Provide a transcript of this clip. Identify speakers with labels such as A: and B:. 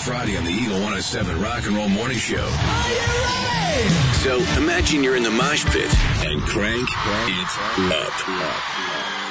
A: Friday on the Eagle 107 Rock and Roll Morning Show.
B: Are you ready?
A: So imagine you're in the mosh pit and crank it up.